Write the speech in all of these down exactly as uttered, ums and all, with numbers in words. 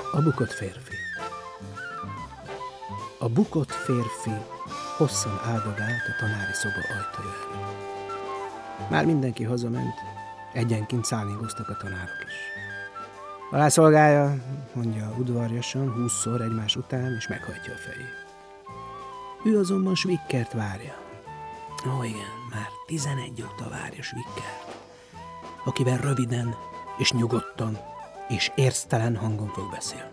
A bukott férfi. A bukott férfi hosszan áldogált a tanári szoba ajtaja előtt. Már mindenki hazament, egyenként szállingoztak a tanárok is. A rászolgája, mondja udvarjasan, húszszor egymás után, és meghajtja a fejét. Ő azonban Svikkert várja. Ó, igen, már tizenegy óta várja Svikkert, akivel röviden és nyugodtan és érztelen hangon fog beszélni.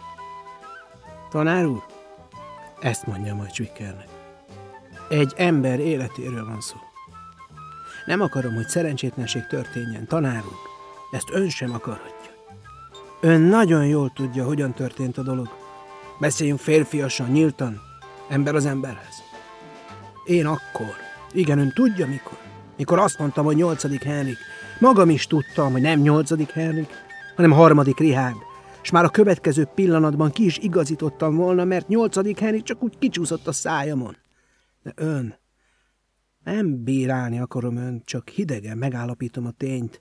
Tanár úr, ezt mondja majd Svikkernek. Egy ember életéről van szó. Nem akarom, hogy szerencsétlenség történjen, tanár úr. Ezt ön sem akarhatja. Ön nagyon jól tudja, hogyan történt a dolog. Beszéljünk férfiasan, nyíltan, ember az emberhez. Én akkor, igen, ön tudja mikor. Mikor azt mondtam, hogy nyolcadik Henrik. Magam is tudtam, hogy nem nyolcadik Henrik, hanem harmadik Richárd. És már a következő pillanatban ki is igazítottam volna, mert nyolcadik Henrik csak úgy kicsúszott a szájamon. De ön, nem bírálni akarom önt, csak hidegen megállapítom a tényt.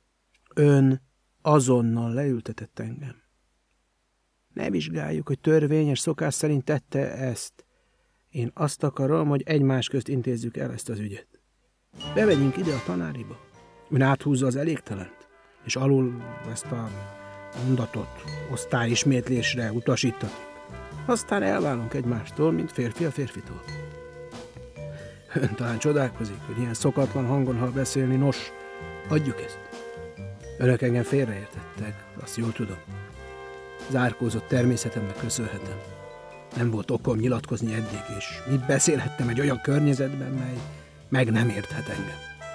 Ön azonnal leültetett engem. Ne vizsgáljuk, hogy törvényes szokás szerint tette ezt. Én azt akarom, hogy egymás közt intézzük el ezt az ügyet. Bevegyünk ide a tanáriba. Ön áthúzza az elégtelent, és alul ezt a mondatot osztályismétlésre utasítatik. Aztán elválunk egymástól, mint férfi a férfitól. Ön talán csodálkozik, hogy ilyen szokatlan hangon hall beszélni, nos, adjuk ezt. Önök engem félreértettek, azt jól tudom. Zárkózott természetemnek köszönhetem. Nem volt okom nyilatkozni eddig, és mit beszélhettem egy olyan környezetben, mely meg nem érthet engem.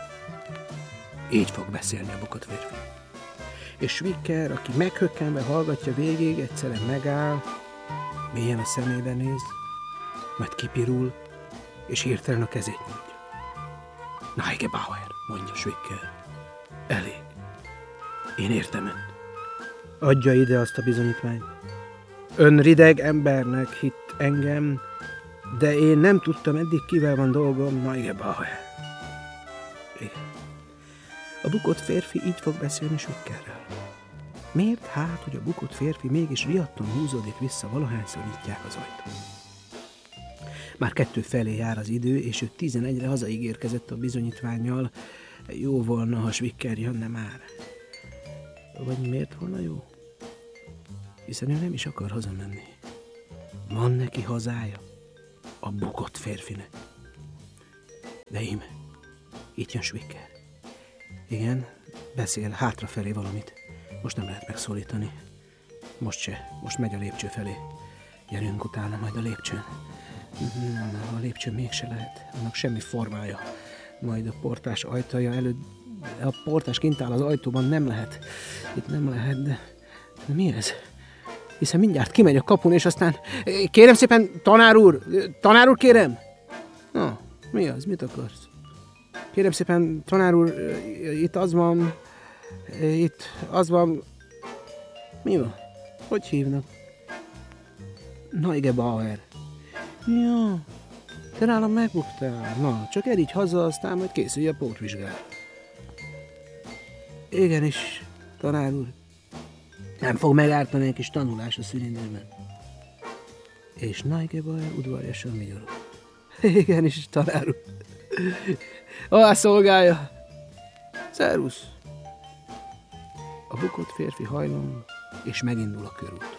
Így fog beszélni a bukott férfi. És Svikker, aki meghökkenve hallgatja végig, egyszerűen megáll, mélyen a szemébe néz, majd kipirul, és hirtelen a kezét nyújtja. Neige Bauer, mondja Svikker. Elég. Én értem önt. Adja ide azt a bizonyítványt. Ön rideg embernek hitt engem, de én nem tudtam eddig, kivel van dolgom, Neige Bauer. Igen. A bukott férfi így fog beszélni Svickerrel. Miért hát, hogy a bukott férfi mégis riadtan húzódik vissza, valahányszor nyitják az ajtót? Már kettő felé jár az idő, és ő tizenegyre hazaígérkezett a bizonyítvánnyal. Jó volna, ha Svikker jönne már. Vagy miért volna jó? Hiszen ő nem is akar hazamenni. Van neki hazája, a bukott férfinek. De íme, itt jön Svikker. Igen, beszél hátrafelé valamit. Most nem lehet megszólítani. Most se, most megy a lépcső felé. Gyerünk utána majd a lépcsőn. Nem, a lépcsőn mégse lehet. Annak semmi formája. Majd a portás ajtaja előtt, a portás kint áll az ajtóban, nem lehet. Itt nem lehet, de, de mi ez? Hiszen mindjárt kimegy a kapun, és aztán... Kérem szépen, tanár úr! Tanár úr, kérem! Na, mi az? Mit akarsz? Kérem szépen, tanár úr, itt az van... Itt az van... Mi van? Hogy hívnak? Neige Bauer. Ja, te nálam megbuktál. Na, csak erígy haza, aztán majd készülj a pótvizsgálat. Igenis, tanár úr. Nem fog megártani egy kis tanulás a szülindőben. És Neige Bauer udvarjasan vigyorog. Igenis, tanár úr. Alá szolgálja. Szervusz. A bukott férfi hajlong, és megindul a körút.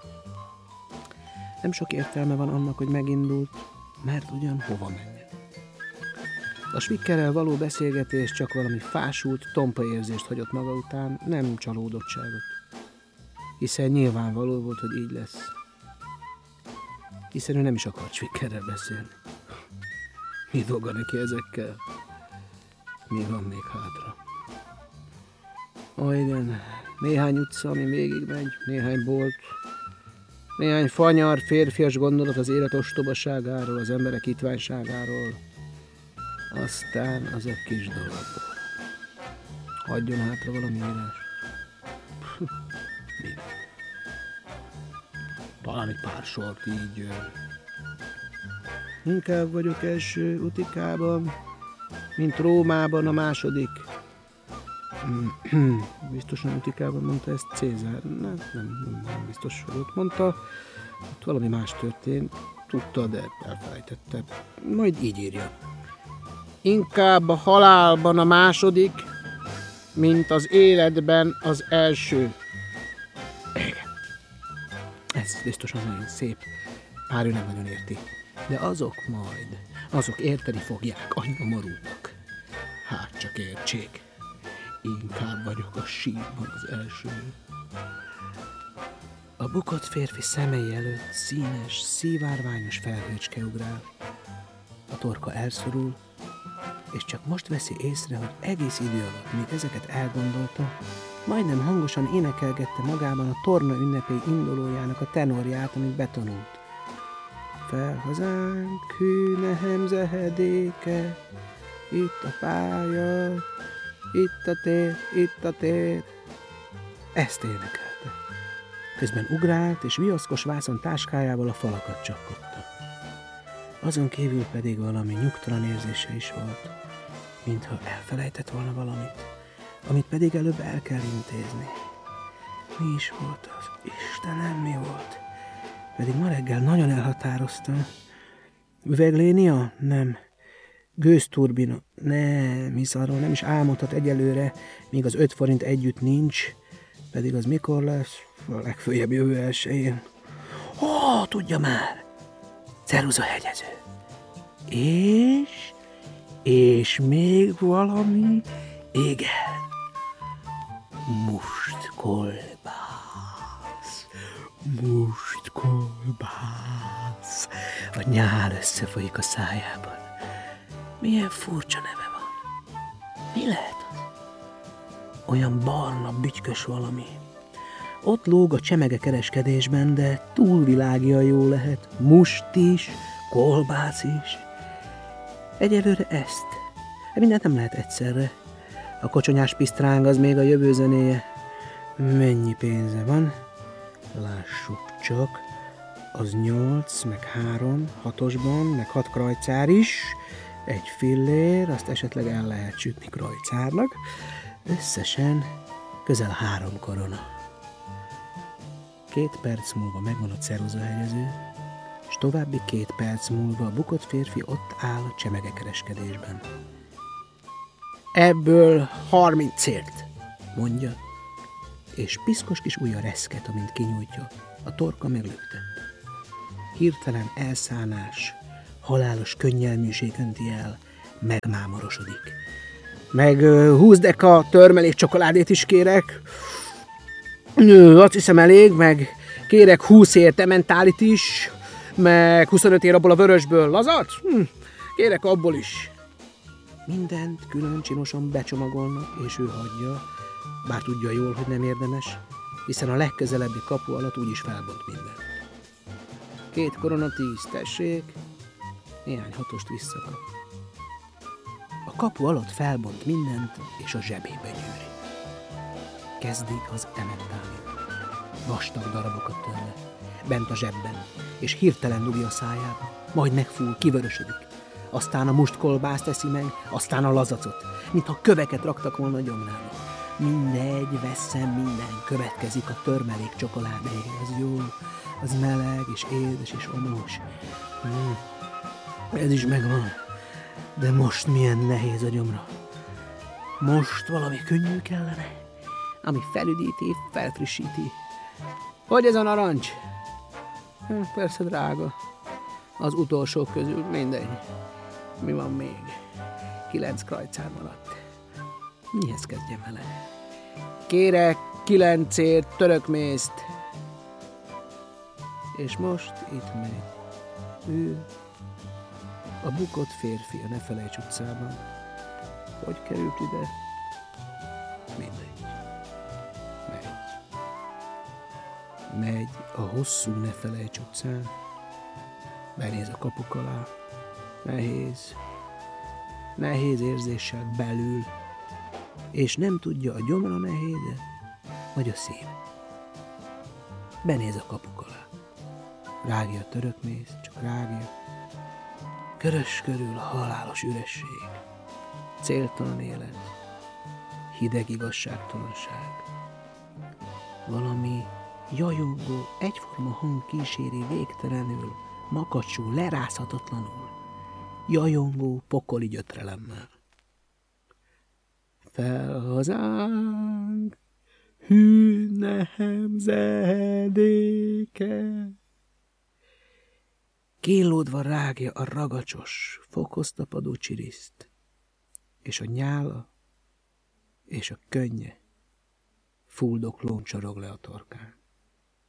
Nem sok értelme van annak, hogy megindult, mert ugyan hova menjen. A Svickerrel való beszélgetés csak valami fásult, tompa érzést hagyott maga után, nem csalódottságot. Hiszen nyilvánvaló volt, hogy így lesz. Hiszen ő nem is akart Svickerrel beszélni. Mi dolga neki ezekkel? Mi van még hátra? Ó, igen, néhány utca, ami végigmegy, néhány bolt, néhány fanyar, férfias gondolat az élet ostobaságáról, az emberek hitványságáról. Aztán az a kis dolog. Hagyjon hátra valami írás. Mi? Talán egy pár sort így. Inkább vagyok első Utikában, mint Rómában a második. Biztosan Utikában mondta ezt Cézár. Nem, nem, nem, nem biztos, hogy ott mondta. Ott valami más történt. Tudta, de elfelejtette. Majd így írja. Inkább a halálban a második, mint az életben az első. Igen. Ez biztosan nagyon szép. Bár ő nem nagyon érti. De azok majd, azok érteni fogják, anyja marultak. Hát csak értsék. Inkább vagyok a sírban az első. A bukott férfi szemei előtt színes, szivárványos felhőcske ugrál. A torka elszorul, és csak most veszi észre, hogy egész idő alatt, míg ezeket elgondolta, majdnem hangosan énekelgette magában a torna ünnepély indulójának a tenorját, amit betanult. Fel hazánk, hű nehem zehedéke, itt a pálya, itt a tér, itt a tér. Ezt énekelte. Közben ugrált, és viaszkos vászon táskájával a falakat csapkodta. Azon kívül pedig valami nyugtalan érzése is volt, mintha elfelejtett volna valamit, amit pedig előbb el kell intézni. Mi is volt az? Istenem, mi volt? Pedig ma reggel nagyon elhatározta. Üveglénia? Nem. Gőzturbina? Nem, hisz arról nem is álmodhat egyelőre, míg az öt forint együtt nincs, pedig az mikor lesz? A legfőjebb jövő elsőjén. Ó, tudja már! Ceruzahegyező. És... és még valami... igen. Mustkolbász. Mustkolbász. A nyál összefolyik a szájában. Milyen furcsa neve van. Mi lehet az? Olyan barna, bütykös valami. Ott lóg a csemege kereskedésben, de túlvilágia jó lehet. Must is, kolbász is. Egyelőre ezt. Mindent nem lehet egyszerre. A kocsonyás pisztráng az még a jövő zenéje. Mennyi pénze van? Lássuk csak. Az nyolc, meg három, hatosban, meg hat krajcár is. Egy fillér, azt esetleg el lehet sütni krajcárnak. Összesen közel három korona. Két perc múlva megvan a ceruzahegyező, és további két perc múlva a bukott férfi ott áll a csemegekereskedésben. Ebből harmincért, mondja, és piszkos kis ujja reszket, amint kinyújtja, a torka meglöktet. Hirtelen elszánás, halálos könnyelműség önti el, megmámorosodik. Meg uh, húsz deka törmelék csokoládét is kérek. Nő, azt hiszem elég, meg kérek húszért ementálit is, meg huszonötért abból a vörösből. Lazat? Hm, kérek abból is. Mindent külön csinosan becsomagolnak, és ő hagyja, bár tudja jól, hogy nem érdemes, hiszen a legközelebbi kapu alatt úgyis felbont minden. Két korona tíz, tessék, néhány hatost visszakap. A kapu alatt felbont mindent, és a zsebébe gyűri. Kezdi az ementálit. Vastag darabokat törve, bent a zsebben, és hirtelen dugja a szájába, majd megfúl, kivörösödik. Aztán a mustkolbászt teszi meg, aztán a lazacot, mintha köveket raktak volna a gyomrába. Mindegy, veszem, minden következik a törmelék csokoládé. Az jó, az meleg, és édes, és omos. Hmm. Ez is megvan, de most milyen nehéz a gyomra. Most valami könnyű kellene, ami felüdíti, felfrissíti. Hogy ez a narancs? Persze drága. Az utolsók közül mindegy. Mi van még? Kilenc krajcár maradt. Mihez kezdjem vele? Kérek kilencért törökmészt. És most itt megy. Ő, a bukott férfi a Ne Felejts utcában. Hogy került ide? Mindegy. Megy. Megy a hosszú Ne Felejts utcán. Benéz a kapuk alá. Nehéz. Nehéz érzéssel belül. És nem tudja, a gyomra nehéze, vagy a szív. Benéz a kapuk alá. Rágja a törökmész, csak rágja. Körös körül a halálos üresség. Céltalan élet. hideg igazságtalanság. Valami jajongó, egyforma hang kíséri végtelenül, makacsú, lerázhatatlanul, jajongó, pokoli gyötrelemmel. Fel hazánk, hű nemzedéke! Kínlódva rágja a ragacsos, fokhoz tapadó csiriszt, és a nyála és a könnye fuldoklón csorog le a torkán.